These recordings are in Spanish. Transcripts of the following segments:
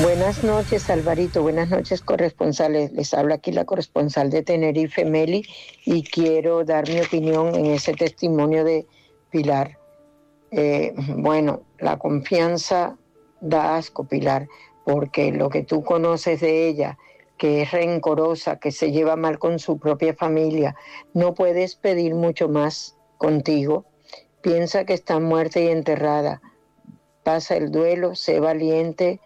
Buenas noches, Alvarito. Buenas noches, corresponsales. Les habla aquí la corresponsal de Tenerife, Meli, y quiero dar mi opinión en ese testimonio de Pilar. Bueno, la confianza da asco, Pilar, porque lo que tú conoces de ella, que es rencorosa, que se lleva mal con su propia familia, no puedes pedir mucho más contigo. Piensa que está muerta y enterrada. Pasa el duelo, sé valiente,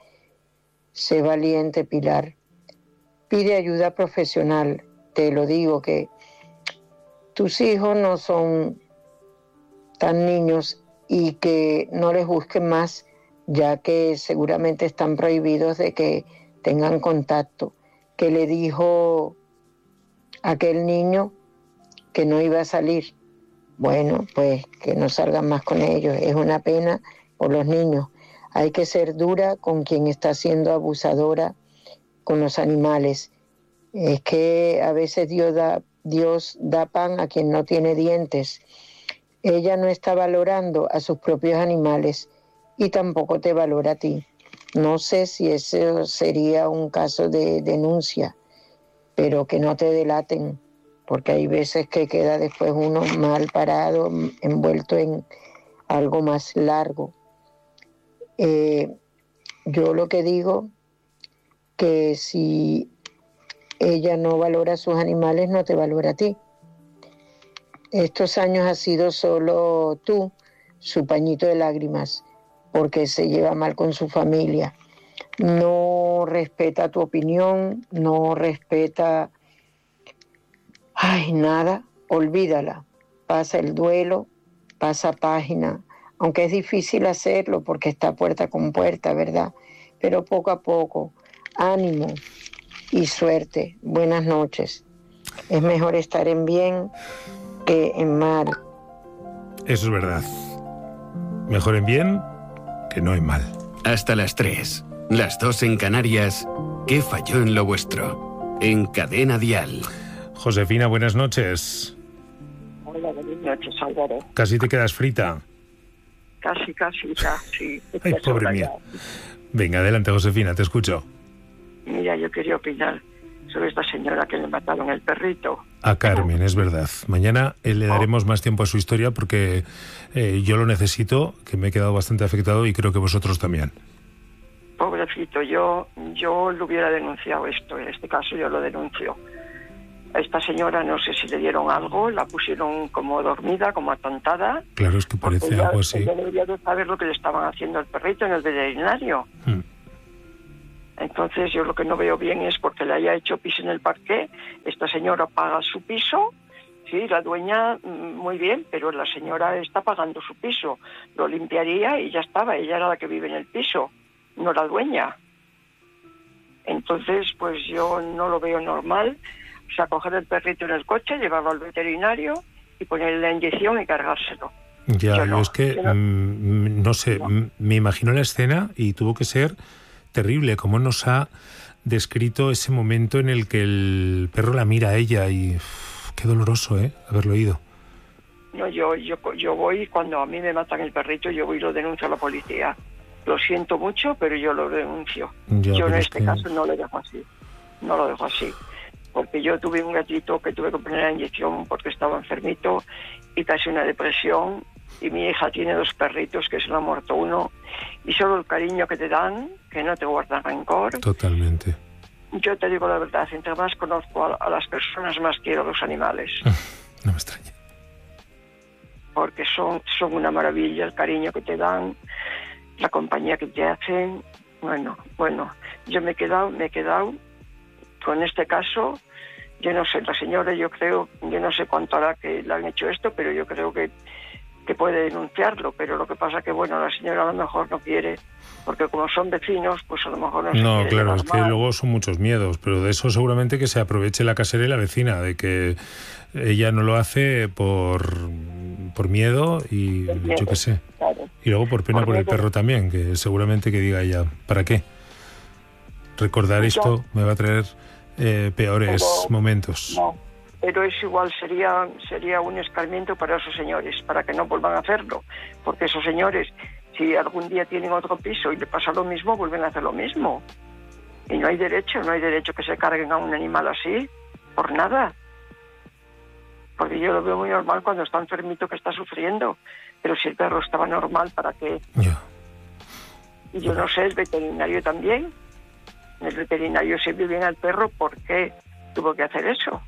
Pilar. Pide ayuda profesional. Te lo digo, que tus hijos no son tan niños y que no les busquen más, ya que seguramente están prohibidos de que tengan contacto. Que le dijo aquel niño que no iba a salir. Bueno, pues que no salgan más con ellos. Es una pena por los niños. Hay que ser dura con quien está siendo abusadora con los animales. Es que a veces Dios da pan a quien no tiene dientes. Ella no está valorando a sus propios animales y tampoco te valora a ti. No sé si eso sería un caso de denuncia, pero que no te delaten, porque hay veces que queda después uno mal parado, envuelto en algo más largo. Yo lo que digo, que si ella no valora a sus animales, no te valora a ti. Estos años has sido solo tú, su pañito de lágrimas, porque se lleva mal con su familia. No respeta tu opinión, no respeta nada, olvídala. Pasa el duelo, pasa página, aunque es difícil hacerlo porque está puerta con puerta, ¿verdad? Pero poco a poco, ánimo y suerte. Buenas noches. Es mejor estar en bien que en mal. Eso es verdad. Mejor en bien que no en mal. Hasta las 3, las 2 en Canarias. ¿Qué falló en lo vuestro? En Cadena Dial. Josefina, buenas noches. Hola, buenas noches, Álvaro. Casi te quedas frita. Casi. Ay, pobre mía. Venga, adelante, Josefina, te escucho. Mira, yo quería opinar sobre esta señora que le mataron el perrito. A Carmen, es verdad. Mañana le daremos más tiempo a su historia porque yo lo necesito, que me he quedado bastante afectado y creo que vosotros también. Pobrecito, yo lo hubiera denunciado esto, en este caso yo lo denuncio. A esta señora no sé si le dieron algo, la pusieron como dormida, como atontada. Claro, es que parece algo así. Ella debería de saber lo que le estaban haciendo al perrito en el veterinario. Entonces yo lo que no veo bien es porque le haya hecho pis en el parqué, esta señora paga su piso, sí, la dueña muy bien, pero la señora está pagando su piso, lo limpiaría y ya estaba, ella era la que vive en el piso, no la dueña. Entonces pues yo no lo veo normal, o sea, coger el perrito en el coche, llevarlo al veterinario y ponerle la inyección y cargárselo. Ya, yo es que, no sé, me imagino la escena y tuvo que ser terrible, cómo nos ha descrito ese momento en el que el perro la mira a ella y qué doloroso, haberlo oído. No, yo voy, cuando a mí me matan el perrito, yo voy y lo denuncio a la policía. Lo siento mucho, pero yo lo denuncio. Ya, yo en este caso no lo dejo así. Porque yo tuve un gatito que tuve que poner la inyección porque estaba enfermito y casi una depresión. Y mi hija tiene 2 perritos que se le ha muerto uno. Y solo el cariño que te dan, que no te guardan rencor. Totalmente. Yo te digo la verdad, entre más conozco a las personas, más quiero a los animales. No me extraña. Porque son una maravilla, el cariño que te dan, la compañía que te hacen. Bueno, yo me he quedado con este caso. Yo no sé, la señora, yo no sé cuánto hará que le han hecho esto, pero yo creo que puede denunciarlo, pero lo que pasa que, la señora a lo mejor no quiere, porque como son vecinos, pues a lo mejor no se quiere. No, claro, es que mal. luego son muchos miedos, pero de eso seguramente que se aproveche la casera y la vecina, de que ella no lo hace por miedo y yo qué sé. Claro. Y luego por pena por el perro también, que seguramente que diga ella, ¿para qué? Recordar esto me va a traer peores momentos. No. Pero es igual, sería un escarmiento para esos señores, para que no vuelvan a hacerlo, porque esos señores, si algún día tienen otro piso y le pasa lo mismo, vuelven a hacer lo mismo. Y no hay derecho que se carguen a un animal así, por nada. Porque yo lo veo muy normal cuando está enfermito, que está sufriendo. Pero si el perro estaba normal, ¿para qué? Ya. Y yo no sé, el veterinario también. El veterinario se ve bien al perro, ¿por qué tuvo que hacer eso?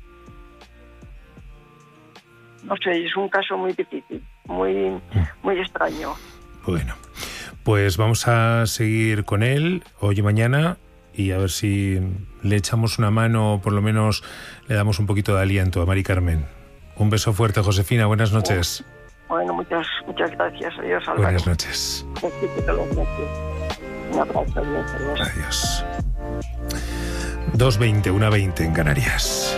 No sé, es un caso muy difícil, muy extraño. Bueno, pues vamos a seguir con él hoy y mañana y a ver si le echamos una mano o por lo menos le damos un poquito de aliento a Mari Carmen. Un beso fuerte, Josefina. Buenas noches. Bueno, muchas gracias. Adiós, Álvaro. Buenas noches. Un abrazo. Adiós. 2:20, 1:20 en Canarias.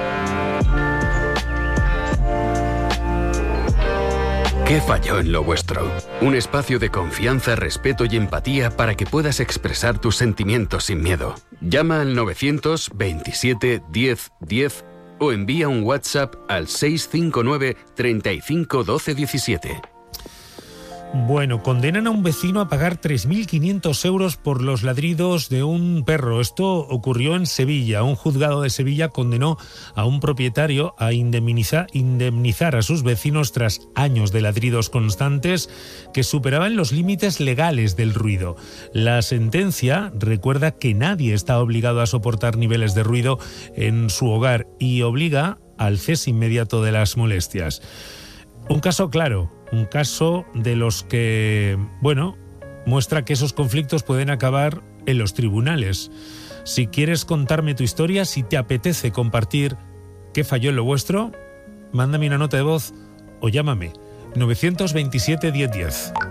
¿Qué falló en lo vuestro? Un espacio de confianza, respeto y empatía para que puedas expresar tus sentimientos sin miedo. Llama al 927 10 10 o envía un WhatsApp al 659 35 12 17. Bueno, condenan a un vecino a pagar 3.500 euros por los ladridos de un perro. Esto ocurrió en Sevilla. Un juzgado de Sevilla condenó a un propietario a indemnizar a sus vecinos tras años de ladridos constantes que superaban los límites legales del ruido. La sentencia recuerda que nadie está obligado a soportar niveles de ruido en su hogar y obliga al cese inmediato de las molestias. Un caso claro, un caso de los que, bueno, muestra que esos conflictos pueden acabar en los tribunales. Si quieres contarme tu historia, si te apetece compartir qué falló en lo vuestro, mándame una nota de voz o llámame 927 10 10.